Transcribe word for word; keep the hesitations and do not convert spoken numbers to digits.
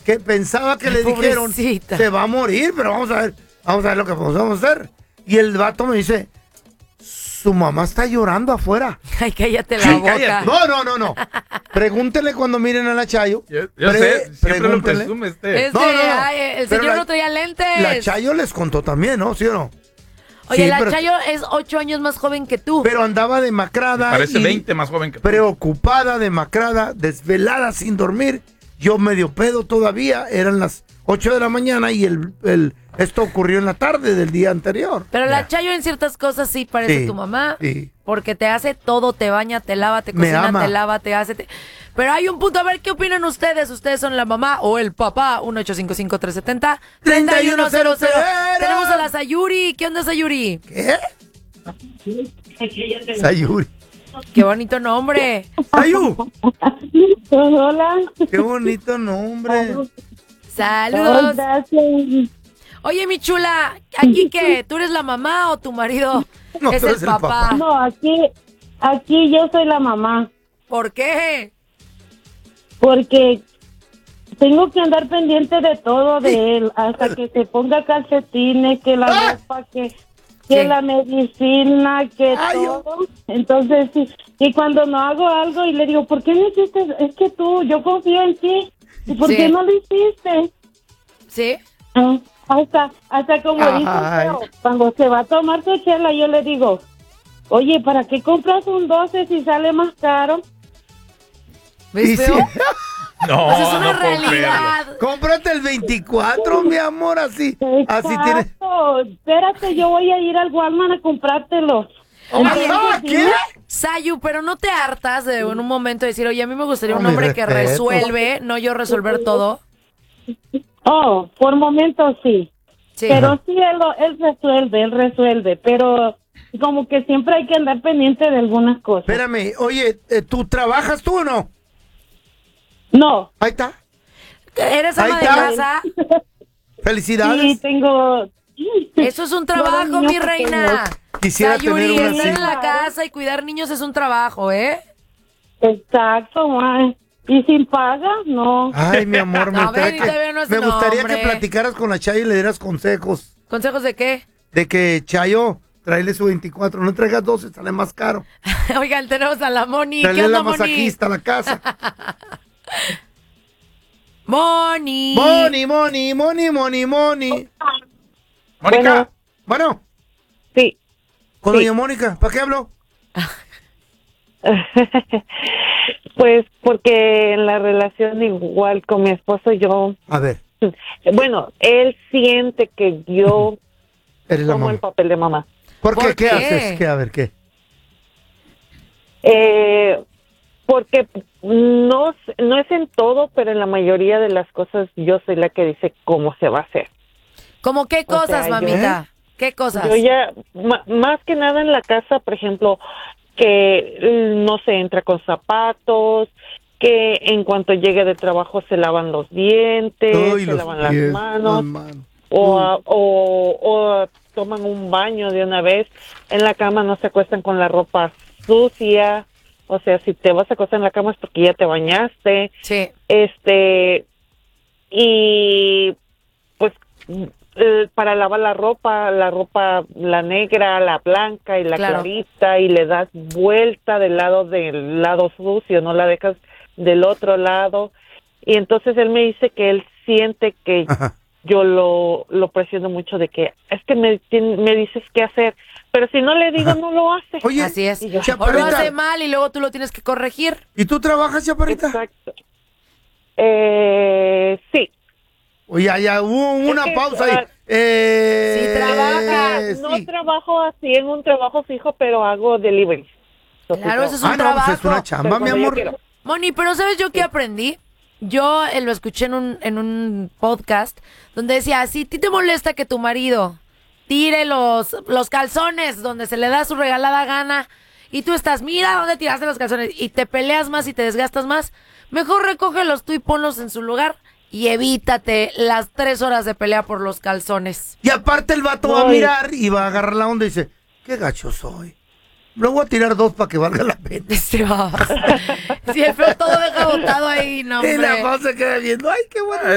que pensaba que le dijeron, se va a morir, pero vamos a ver, vamos a ver lo que podemos hacer. Y el vato me dice, su mamá está llorando afuera. Ay, cállate la Sí, boca. cállate. No, no, no, no. Pregúntele cuando miren a la Chayo. Yo, yo Pre- sé, siempre lo pregúntele. presume usted. Este, No, no, no. ay, el Pero señor la- no traía lentes. La Chayo les contó también, ¿no? ¿Sí o no? Oye, Sí, la pero- Chayo es ocho años más joven que tú. Pero andaba demacrada. Parece y veinte más joven que tú. Preocupada, demacrada, desvelada, sin dormir. Yo medio pedo todavía. Eran las ocho de la mañana y el, el esto ocurrió en la tarde del día anterior. Pero la Chayo en ciertas cosas sí parece Sí, tu mamá. sí. Porque te hace todo, te baña, te lava, te Me cocina, ama. te lava, te hace... te- Pero hay un punto, a ver, ¿qué opinan ustedes? ¿Ustedes son la mamá o el papá? uno ocho cinco cinco, tres siete cero, tres uno cero cero. Tenemos a la Sayuri. ¿Qué onda, Sayuri? ¿Qué? Sayuri. Qué bonito nombre. Sayu. Hola. Qué bonito nombre. Saludos. Gracias. Oye, mi chula, ¿aquí qué? ¿Tú eres la mamá o tu marido No, es tú el eres el papá? papá. No, aquí, aquí yo soy la mamá. ¿Por qué? Porque tengo que andar pendiente de todo de él, hasta que se ponga calcetines, que la ¡Ah! ropa, que, que Sí. la medicina, que Ay, todo. Entonces, sí, y cuando no hago algo y le digo, ¿por qué no hiciste? Es que tú, yo confío en ti. ¿Y por Sí. qué no lo hiciste? ¿Sí? Ah, Hasta, hasta como Ay. dice Teo, cuando se va a tomar su chela, yo le digo, oye, ¿para qué compras un doce si sale más caro? ¿Ves Y feo? sí. No, Pues es una no puedo creerlo. realidad. Cómprate el veinticuatro, mi amor, así. Así tienes. Exacto. Espérate, yo voy a ir al Walmart a comprártelo. Entonces, Ah, sí, ¿qué? Sayu, pero no te hartas de en un momento decir, oye, a mí me gustaría un No, mi hombre que respeto. resuelve, no yo resolver todo. Oh, por momentos sí. Sí. Pero sí, él, lo- él resuelve, él resuelve. Pero como que siempre hay que andar pendiente de algunas cosas. Espérame, oye, eh, ¿tú trabajas tú o no? No. Ahí está. ¿Eres Ahí ama de está. casa? Felicidades. Sí, tengo... Eso es un trabajo, niños mi reina. Quisiera Sayuri, tener una estar así. en la casa y cuidar niños es un trabajo, ¿eh? Exacto, ma. ¿Y sin paga? No. Ay, mi amor, me A gustaría, ver, y todavía no que, es me un gustaría hombre. que platicaras con la Chayo y le dieras consejos. ¿Consejos de qué? De que, Chayo, tráele su veinticuatro, no traigas doce, sale más caro. Oigan, tenemos a la Moni. ¿Qué Tráele onda, la Moni? masajista a la casa. Moni. Moni, Moni, Moni, Moni, Moni. Mónica, Bueno, Sí. con Sí. doña Mónica, ¿para qué hablo? Pues porque en la relación igual con mi esposo yo, A ver, bueno, él siente que yo eres la tomo el mamá. papel de mamá. ¿Por qué? ¿Por ¿Qué qué? haces? ¿Qué? A ver, ¿qué? Eh, porque no, no es en todo, pero en la mayoría de las cosas yo soy la que dice cómo se va a hacer. ¿Cómo qué O sea, cosas, yo- mamita? ¿Qué cosas? Yo ya, ma- más que nada en la casa, por ejemplo, que mm, no se entra con zapatos, que en cuanto llegue de trabajo se lavan los dientes, Ay, se los lavan las pies, manos, las manos. o, Uy. a- o, o toman un baño de una vez. En la cama no se acuestan con la ropa sucia. O sea, si te vas a acostar en la cama es porque ya te bañaste. Sí. Este, y pues eh, para lavar la ropa, la ropa, la negra, la blanca y la Claro. clarita, y le das vuelta del lado del lado sucio, no la dejas del otro lado. Y entonces él me dice que él siente que Ajá. yo lo, lo presiono mucho de que es que me, tien- me dices qué hacer, pero si no le digo Ajá. no lo hace. Oye, Así es. Y yo, O lo Chaparrita, hace mal y luego tú lo tienes que corregir. ¿y tú trabajas, Chaparrita? Exacto. Eh, sí. Oye, ya, ya, hubo una Es que, pausa ahí. ah, Eh, sí trabaja, eh, No sí. trabajo así en un trabajo fijo, pero hago delivery. Claro, eso es un Ah, no, trabajo. pues es una chamba, mi Cuando yo amor. quiero. Moni, pero ¿sabes yo qué aprendí? Yo eh, lo escuché en un, en un podcast donde decía, si a ti te molesta que tu marido tire los, los calzones donde se le da su regalada gana y tú estás, mira dónde tiraste los calzones y te peleas más y te desgastas más, mejor recógelos tú y ponlos en su lugar y evítate las tres horas de pelea por los calzones. Y aparte el vato va a Ay. mirar y va a agarrar la onda y dice, qué gacho soy. Le voy a tirar dos para que valga la pena. Se va. Si el feo todo deja botado ahí, no, Y la hombre. pausa se queda viendo, ay, qué bueno.